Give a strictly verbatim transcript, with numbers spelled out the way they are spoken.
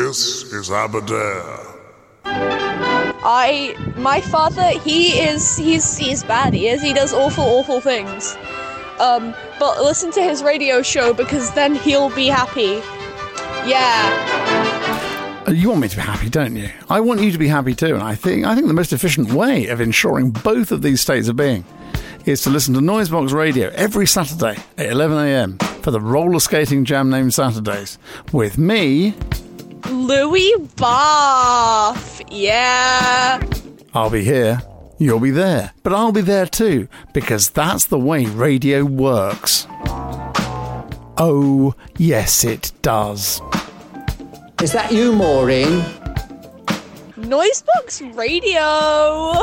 This is Aberdare. I, my father, he is, he's, he's bad, he is, he does awful, awful things. Um, but listen to his radio show, because then he'll be happy. Yeah. You want me to be happy, don't you? I want you to be happy too, and I think I think the most efficient way of ensuring both of these states of being is to listen to Noisebox Radio every Saturday at eleven a.m. for the roller skating jam named Saturdays with me, Louis Bath. Yeah. I'll be here, you'll be there, but I'll be there too, because that's the way radio works. Oh, yes it does. Is that you, Maureen? Noisebox Radio.